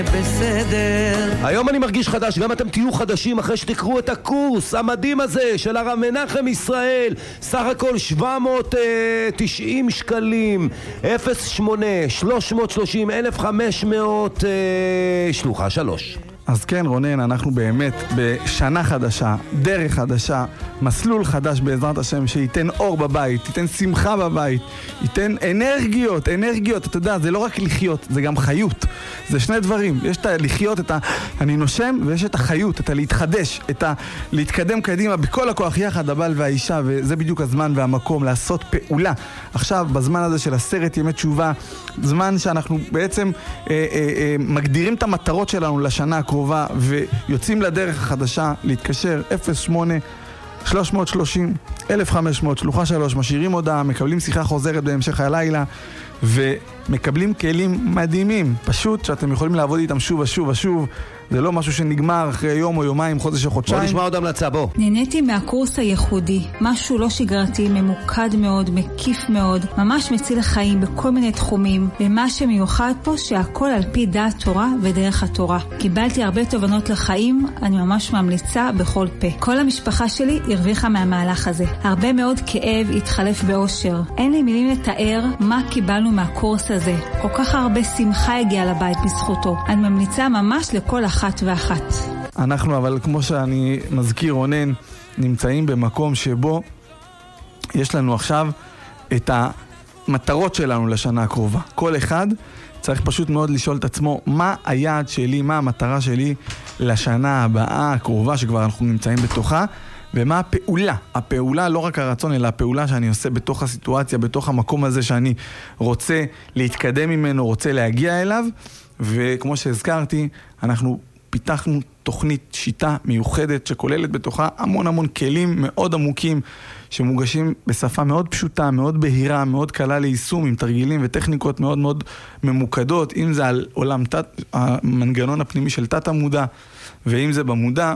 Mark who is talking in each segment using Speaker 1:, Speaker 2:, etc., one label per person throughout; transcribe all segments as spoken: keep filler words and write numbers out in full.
Speaker 1: בסדר.
Speaker 2: היום אני מרגיש חדש, גם אתם תהיו חדשים אחרי שתקראו את הקורס המדהים הזה של הרב מנחם ישראל. סך הכל שבע מאות ותשעים שקלים, אפס שמונה שלוש שלושים אלף וחמש מאות, שלוחה שלוש.
Speaker 3: אז כן רונן, אנחנו באמת בשנה חדשה, דרך חדשה, מסלול חדש בעזרת השם, שייתן אור בבית, ייתן שמחה בבית, ייתן אנרגיות, אנרגיות, אתה יודע, זה לא רק לחיות, זה גם חיות. זה שני דברים, יש את לחיות, את ה... אני נושם, ויש את החיות, את הלהתחדש, את ה... להתקדם קדימה בכל הכוח יחד, הבעל והאישה, וזה בדיוק הזמן והמקום לעשות פעולה. עכשיו, בזמן הזה של עשרת ימי תשובה, זמן שאנחנו בעצם אה, אה, אה, מגדירים את המטרות שלנו לשנה הקרובה, ויוצאים לדרך החדשה, להתקשר אפס שמונה שלוש שלושים אלף וחמש מאות, שלוחה שלוש, משאירים הודעה, מקבלים שיחה חוזרת בהמשך הלילה, ומקבלים כלים מדהימים, פשוט שאתם יכולים לעבוד איתם שוב ושוב ושוב. זה לא משהו שנגמר אחרי יום או יומיים, חודש או חודשיים.
Speaker 2: בוא נשמע עוד המלצה, בוא.
Speaker 4: נהניתי מהקורס הייחודי, משהו לא שגרתי, ממוקד מאוד, מקיף מאוד, ממש מציל החיים בכל מיני תחומים, ומה שמיוחד פה שהכל על פי דעת תורה ודרך התורה. קיבלתי הרבה תובנות לחיים, אני ממש ממליצה בכל פה. כל המשפחה שלי הרוויחה מהמהלך הזה. הרבה מאוד כאב התחלף באושר. אין לי מילים לתאר מה קיבלנו מהקורס הזה. כל כך הרבה שמחה הגיעה לבית בזכותו. אני ממליצה ממש לכל אחת ואחת.
Speaker 3: אנחנו אבל כמו שאני מזכיר רונן, נמצאים במקום שבו יש לנו עכשיו את המטרות שלנו לשנה הקרובה. כל אחד צריך פשוט מאוד לשאול את עצמו מה היעד שלי, מה המטרה שלי לשנה הבאה הקרובה שכבר אנחנו נמצאים בתוכה, ומה הפעולה. הפעולה, לא רק הרצון, אלא הפעולה שאני עושה בתוך הסיטואציה, בתוך המקום הזה שאני רוצה להתקדם ממנו, רוצה להגיע אליו. וכמו שהזכרתי, אנחנו פיתחנו תוכנית שיטה מיוחדת שכוללת בתוכה המון המון כלים מאוד עמוקים שמוגשים בשפה מאוד פשוטה, מאוד בהירה, מאוד קלה ליישום, עם תרגילים וטכניקות מאוד מאוד ממוקדות, אם זה על עולם תת, המנגנון הפנימי של תת המודע, ואם זה במודע,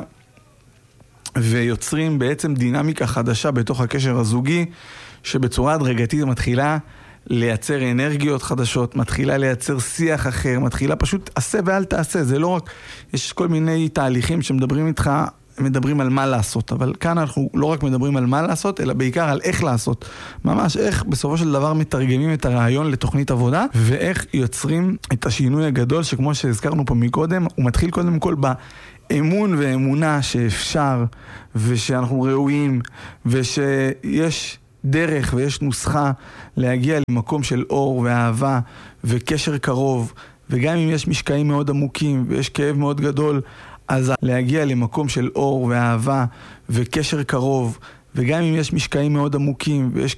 Speaker 3: ויוצרים בעצם דינמיקה חדשה בתוך הקשר הזוגי, שבצורה הדרגתית מתחילה לייצר אנרגיות חדשות, מתחילה לייצר שיח אחר, מתחילה פשוט עשה ואל תעשה. זה לא רק, יש כל מיני תהליכים שמדברים איתך, מדברים על מה לעשות, אבל כאן אנחנו לא רק מדברים על מה לעשות, אלא בעיקר על איך לעשות. ממש איך בסופו של דבר מתרגמים את הרעיון לתוכנית עבודה, ואיך יוצרים את השינוי הגדול, שכמו שהזכרנו פה מקודם, הוא מתחיל קודם כל באמון ואמונה שאפשר, ושאנחנו ראויים, ושיש דרך ויש נוסחה להגיע למקום של אור ואהבה וקשר קרוב, וגם אם יש משקעים מאוד עמוקים ויש כאב מאוד גדול, אז להגיע למקום של אור ואהבה וקשר קרוב, וגם אם יש משקעים מאוד עמוקים ויש